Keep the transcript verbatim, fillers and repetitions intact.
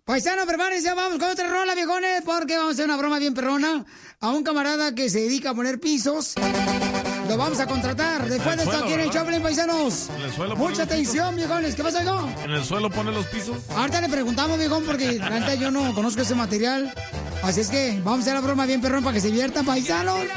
Paisano, prepárense, vamos con otra rola, viejones, porque vamos a hacer una broma bien perrona a un camarada que se dedica a poner pisos. Lo vamos a contratar. Después de esto, aquí en el Choplin, paisanos. En el suelo. Mucha atención, viejones. ¿Qué pasa, hijo? ¿En el suelo pone los pisos? Ahorita le preguntamos, viejón, porque la neta yo no conozco ese material. Así es que vamos a hacer la broma bien perrón para que se diviertan, paisanos.